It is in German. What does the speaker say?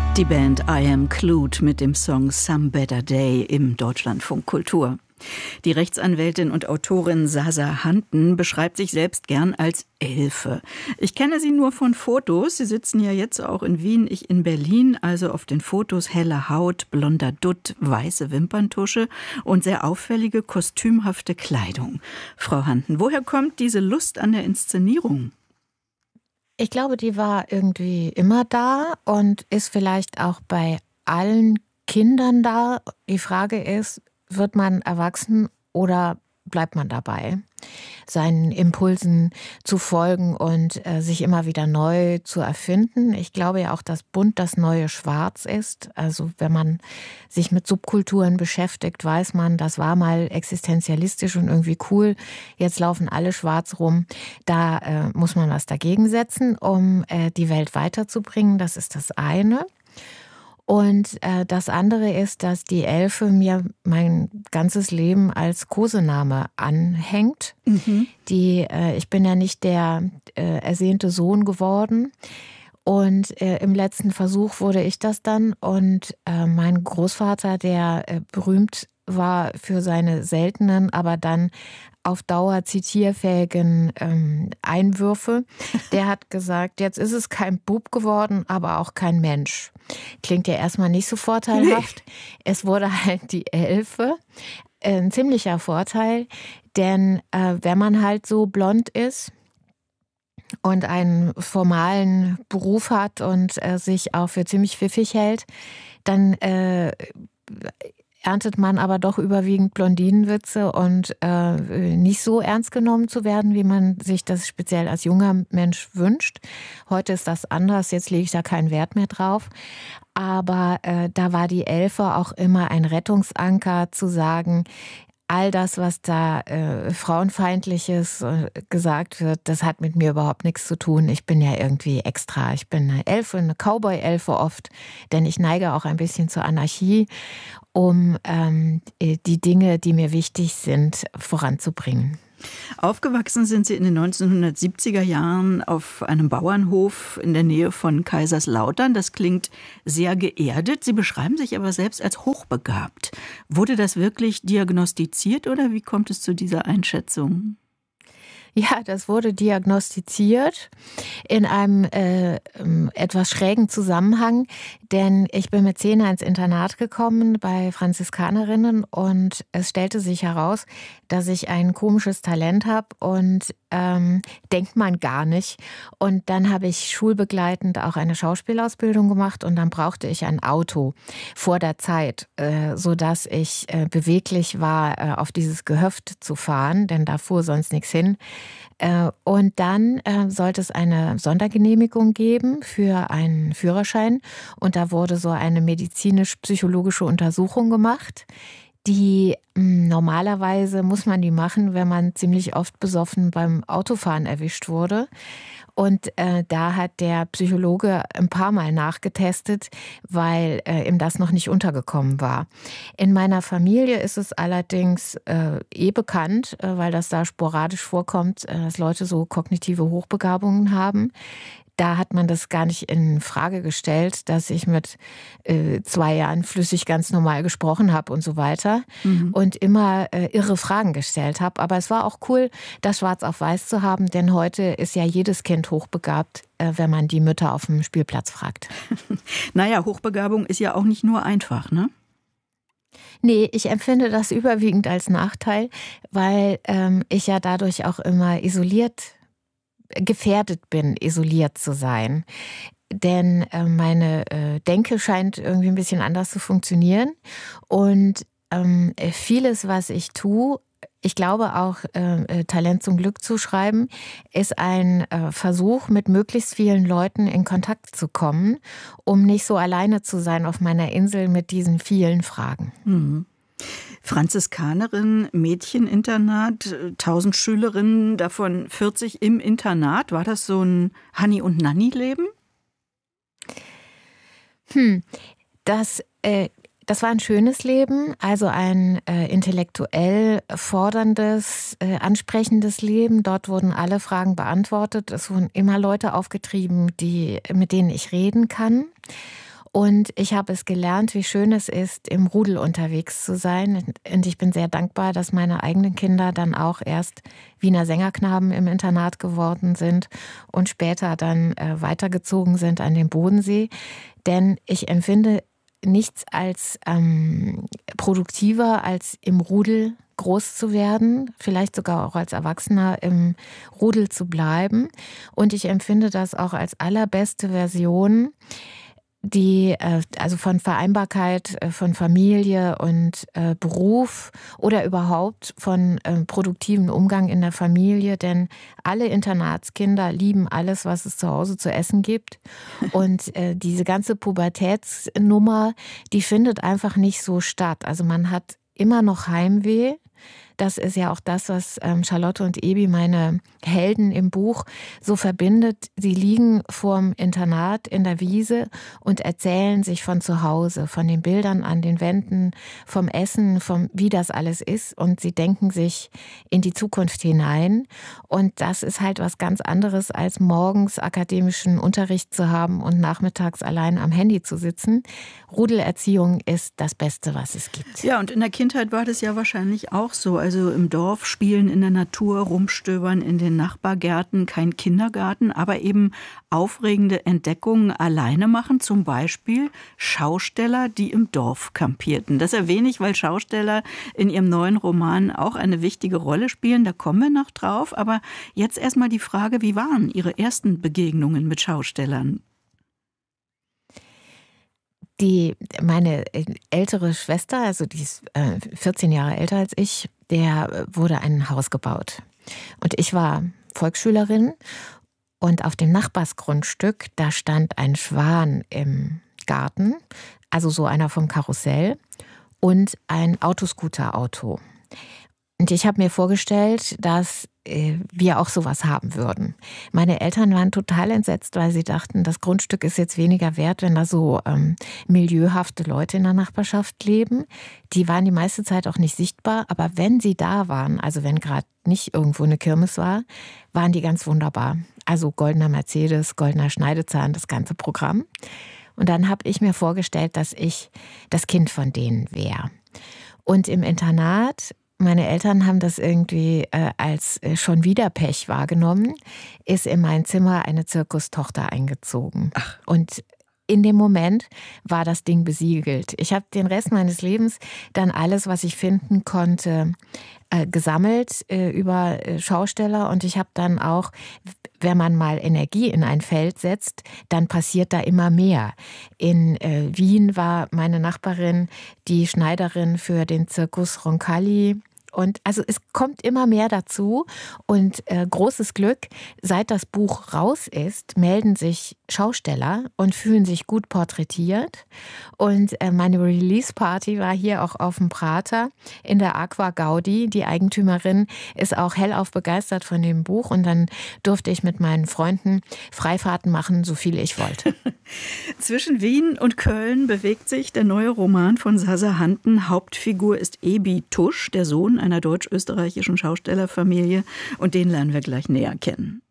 Die Band I Am Clued mit dem Song Some Better Day im Deutschlandfunk Kultur. Die Rechtsanwältin und Autorin Sasa Hanten beschreibt sich selbst gern als Elfe. Ich kenne sie nur von Fotos. Sie sitzen ja jetzt auch in Wien, ich in Berlin. Also auf den Fotos helle Haut, blonder Dutt, weiße Wimperntusche und sehr auffällige, kostümhafte Kleidung. Frau Hanten, woher kommt diese Lust an der Inszenierung? Ich glaube, die war irgendwie immer da und ist vielleicht auch bei allen Kindern da. Die Frage ist, wird man erwachsen oder bleibt man dabei, seinen Impulsen zu folgen und sich immer wieder neu zu erfinden? Ich glaube ja auch, dass bunt das neue Schwarz ist. Also wenn man sich mit Subkulturen beschäftigt, weiß man, das war mal existenzialistisch und irgendwie cool. Jetzt laufen alle schwarz rum. Da muss man was dagegen setzen, um die Welt weiterzubringen. Das ist das eine. Und das andere ist, dass die Elfe mir mein ganzes Leben als Kosename anhängt. Mhm. Ich bin ja nicht der ersehnte Sohn geworden. Und im letzten Versuch wurde ich das dann. Und mein Großvater, der berühmt war für seine seltenen, aber dann auf Dauer zitierfähigen Einwürfe, der hat gesagt, jetzt ist es kein Bub geworden, aber auch kein Mensch. Klingt ja erstmal nicht so vorteilhaft. Nee. Es wurde halt die Elfe. Ein ziemlicher Vorteil, denn wenn man halt so blond ist und einen formalen Beruf hat und sich auch für ziemlich pfiffig hält, dann erntet man aber doch überwiegend Blondinenwitze und nicht so ernst genommen zu werden, wie man sich das speziell als junger Mensch wünscht. Heute ist das anders, jetzt lege ich da keinen Wert mehr drauf. Aber da war die Elfe auch immer ein Rettungsanker zu sagen, all das, was da Frauenfeindliches gesagt wird, das hat mit mir überhaupt nichts zu tun. Ich bin ja irgendwie extra. Ich bin eine Elfe, eine Cowboy-Elfe oft, denn ich neige auch ein bisschen zur Anarchie, um die Dinge, die mir wichtig sind, voranzubringen. Aufgewachsen sind Sie in den 1970er Jahren auf einem Bauernhof in der Nähe von Kaiserslautern. Das klingt sehr geerdet. Sie beschreiben sich aber selbst als hochbegabt. Wurde das wirklich diagnostiziert oder wie kommt es zu dieser Einschätzung? Ja, das wurde diagnostiziert in einem etwas schrägen Zusammenhang, denn ich bin mit 10 ins Internat gekommen bei Franziskanerinnen und es stellte sich heraus, dass ich ein komisches Talent habe und denkt man gar nicht. Und dann habe ich schulbegleitend auch eine Schauspielausbildung gemacht und dann brauchte ich ein Auto vor der Zeit, sodass ich beweglich war, auf dieses Gehöft zu fahren, denn da fuhr sonst nichts hin. Und dann sollte es eine Sondergenehmigung geben für einen Führerschein. Und da wurde so eine medizinisch-psychologische Untersuchung gemacht. Die normalerweise muss man die machen, wenn man ziemlich oft besoffen beim Autofahren erwischt wurde. Und da hat der Psychologe ein paar Mal nachgetestet, weil ihm das noch nicht untergekommen war. In meiner Familie ist es allerdings bekannt, weil das da sporadisch vorkommt, dass Leute so kognitive Hochbegabungen haben. Da hat man das gar nicht in Frage gestellt, dass ich mit 2 Jahren flüssig ganz normal gesprochen habe und so weiter und immer irre Fragen gestellt habe. Aber es war auch cool, das schwarz auf weiß zu haben, denn heute ist ja jedes Kind hochbegabt, wenn man die Mütter auf dem Spielplatz fragt. Naja, Hochbegabung ist ja auch nicht nur einfach, ne? Nee, ich empfinde das überwiegend als Nachteil, weil ich ja dadurch auch immer gefährdet bin, isoliert zu sein. Denn meine Denke scheint irgendwie ein bisschen anders zu funktionieren. Und vieles, was ich tue, ich glaube auch Talent zum Glück zu schreiben, ist ein Versuch, mit möglichst vielen Leuten in Kontakt zu kommen, um nicht so alleine zu sein auf meiner Insel mit diesen vielen Fragen. Mhm. Franziskanerin, Mädcheninternat, 1000 Schülerinnen, davon 40 im Internat. War das so ein Hanni- und Nanni-Leben? Das war ein schönes Leben, also ein intellektuell forderndes, ansprechendes Leben. Dort wurden alle Fragen beantwortet. Es wurden immer Leute aufgetrieben, mit denen ich reden kann. Und ich habe es gelernt, wie schön es ist, im Rudel unterwegs zu sein. Und ich bin sehr dankbar, dass meine eigenen Kinder dann auch erst Wiener Sängerknaben im Internat geworden sind und später dann weitergezogen sind an den Bodensee. Denn ich empfinde nichts als produktiver, als im Rudel groß zu werden, vielleicht sogar auch als Erwachsener im Rudel zu bleiben. Und ich empfinde das auch als allerbeste Version, die also von Vereinbarkeit von Familie und Beruf oder überhaupt von produktivem Umgang in der Familie, denn alle Internatskinder lieben alles, was es zu Hause zu essen gibt, und diese ganze Pubertätsnummer, die findet einfach nicht so statt. Also man hat immer noch Heimweh. Das ist ja auch das, was Charlotte und Ebi, meine Helden im Buch, so verbindet. Sie liegen vorm Internat in der Wiese und erzählen sich von zu Hause, von den Bildern an den Wänden, vom Essen, wie das alles ist. Und sie denken sich in die Zukunft hinein. Und das ist halt was ganz anderes, als morgens akademischen Unterricht zu haben und nachmittags allein am Handy zu sitzen. Rudelerziehung ist das Beste, was es gibt. Ja, und in der Kindheit war das ja wahrscheinlich auch so. Also im Dorf spielen, in der Natur, rumstöbern in den Nachbargärten, kein Kindergarten, aber eben aufregende Entdeckungen alleine machen. Zum Beispiel Schausteller, die im Dorf kampierten. Das erwähne ich, weil Schausteller in ihrem neuen Roman auch eine wichtige Rolle spielen. Da kommen wir noch drauf. Aber jetzt erstmal die Frage, wie waren Ihre ersten Begegnungen mit Schaustellern? Meine ältere Schwester, also die ist 14 Jahre älter als ich, der wurde ein Haus gebaut. Und ich war Volksschülerin und auf dem Nachbarsgrundstück, da stand ein Schwan im Garten, also so einer vom Karussell, und ein Autoscooter-Auto. Und ich habe mir vorgestellt, dass wir auch sowas haben würden. Meine Eltern waren total entsetzt, weil sie dachten, das Grundstück ist jetzt weniger wert, wenn da so milieuhafte Leute in der Nachbarschaft leben. Die waren die meiste Zeit auch nicht sichtbar, aber wenn sie da waren, also wenn gerade nicht irgendwo eine Kirmes war, waren die ganz wunderbar. Also goldener Mercedes, goldener Schneidezahn, das ganze Programm. Und dann habe ich mir vorgestellt, dass ich das Kind von denen wäre. Und im Internat, meine Eltern haben das irgendwie als schon wieder Pech wahrgenommen, ist in mein Zimmer eine Zirkustochter eingezogen. Ach. Und in dem Moment war das Ding besiegelt. Ich habe den Rest meines Lebens dann alles, was ich finden konnte, gesammelt über Schausteller. Und ich habe dann auch, wenn man mal Energie in ein Feld setzt, dann passiert da immer mehr. In Wien war meine Nachbarin die Schneiderin für den Zirkus Roncalli. Und also es kommt immer mehr dazu und großes Glück, seit das Buch raus ist, melden sich Schausteller und fühlen sich gut porträtiert. Und meine Release-Party war hier auch auf dem Prater in der Aqua Gaudi. Die Eigentümerin ist auch hellauf begeistert von dem Buch und dann durfte ich mit meinen Freunden Freifahrten machen, so viel ich wollte. Zwischen Wien und Köln bewegt sich der neue Roman von Sasa Hanten. Hauptfigur ist Ebi Tusch, der Sohn einer deutsch-österreichischen Schaustellerfamilie. Und den lernen wir gleich näher kennen.